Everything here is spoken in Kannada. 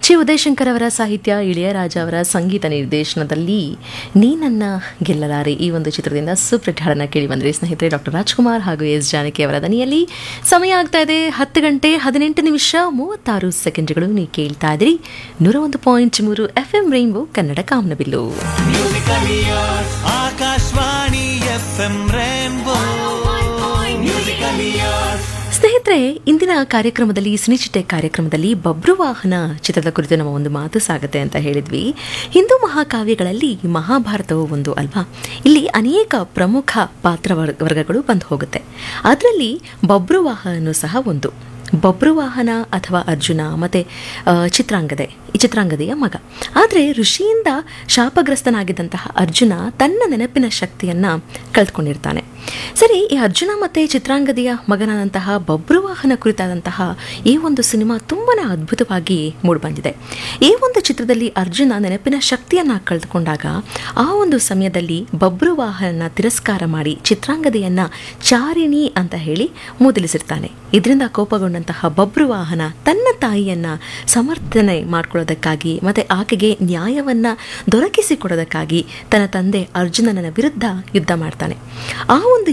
ಚಿ ಉದಯಶಂಕರ್ ಅವರ ಸಾಹಿತ್ಯ, ಇಳೆಯರಾಜ ಅವರ ಸಂಗೀತ ನಿರ್ದೇಶನದಲ್ಲಿ ನೀ ನನ್ನ ಗೆಲ್ಲಲಾರೆ ಈ ಒಂದು ಚಿತ್ರದಿಂದ ಸೂಪರ್ ಹಾಡನ್ನು ಕೇಳಿ ಬಂದ್ರಿ ಸ್ನೇಹಿತರೆ. ಡಾಕ್ಟರ್ ರಾಜ್ಕುಮಾರ್ ಹಾಗೂ ಎಸ್ ಜಾನಕಿ ಅವರ ದನಿಯಲ್ಲಿ. ಸಮಯ ಆಗ್ತಾ ಇದೆ 10:18 ನೀವು ಕೇಳ್ತಾ ಇದ್ರಿ 101.3 FM ರೈನ್ಬೋ ಕನ್ನಡ ಕಾಮನಬಿಲ್ಲು. ಆಕಾಶವಾಣಿ FM ರೈನ್ಬೋ ಸ್ನೇಹಿತರೆ, ಇಂದಿನ ಕಾರ್ಯಕ್ರಮದಲ್ಲಿ ಸಿನಿಚಿಟ್ಟೆ ಕಾರ್ಯಕ್ರಮದಲ್ಲಿ ಬಬ್ರುವಾಹನ ಚಿತ್ರದ ಕುರಿತು ನಮ್ಮ ಒಂದು ಮಾತು ಸಾಗುತ್ತೆ ಅಂತ ಹೇಳಿದ್ವಿ. ಹಿಂದೂ ಮಹಾಕಾವ್ಯಗಳಲ್ಲಿ ಮಹಾಭಾರತವು ಒಂದು ಅಲ್ವಾ, ಇಲ್ಲಿ ಅನೇಕ ಪ್ರಮುಖ ಪಾತ್ರ ವರ್ಗಗಳು ಬಂದು ಹೋಗುತ್ತೆ. ಅದರಲ್ಲಿ ಬಬ್ರುವಾಹನ ಸಹ ಒಂದು. ಬಬ್ರುವಾಹನ ಅಥವಾ ಅರ್ಜುನ ಮತ್ತು ಚಿತ್ರಾಂಗದೆಯ ಮಗ. ಆದರೆ ಋಷಿಯಿಂದ ಶಾಪಗ್ರಸ್ತನಾಗಿದ್ದಂತಹ ಅರ್ಜುನ ತನ್ನ ನೆನಪಿನ ಶಕ್ತಿಯನ್ನು ಕಳೆದುಕೊಂಡಿರ್ತಾನೆ. ಸರಿ, ಈ ಅರ್ಜುನ ಮತ್ತು ಚಿತ್ರಾಂಗದೆಯ ಮಗನಾದಂತಹ ಬಬ್ರುವಾಹನ ಕುರಿತಾದಂತಹ ಈ ಒಂದು ಸಿನಿಮಾ ತುಂಬಾ ಅದ್ಭುತವಾಗಿ ಮೂಡಿಬಂದಿದೆ. ಈ ಒಂದು ಚಿತ್ರದಲ್ಲಿ ಅರ್ಜುನ ನೆನಪಿನ ಶಕ್ತಿಯನ್ನು ಕಳೆದುಕೊಂಡಾಗ ಆ ಒಂದು ಸಮಯದಲ್ಲಿ ಬಬ್ರುವಾಹನ ತಿರಸ್ಕಾರ ಮಾಡಿ ಚಿತ್ರಾಂಗದೆಯನ್ನು ಚಾರಿಣಿ ಅಂತ ಹೇಳಿ ಮೂದಲಿಸಿರ್ತಾನೆ. ಇದರಿಂದ ಕೋಪಗೊಂಡಂತಹ ಬಬ್ರುವಾಹನ ತನ್ನ ತಾಯಿಯನ್ನು ಸಮರ್ಥನೆ ಮಾಡಿಕೊಳ್ಳೋದಕ್ಕಾಗಿ ಮತ್ತು ಆಕೆಗೆ ನ್ಯಾಯವನ್ನು ದೊರಕಿಸಿಕೊಡೋದಕ್ಕಾಗಿ ತನ್ನ ತಂದೆ ಅರ್ಜುನನ ವಿರುದ್ಧ ಯುದ್ಧ ಮಾಡ್ತಾನೆ. ಆ ಒಂದು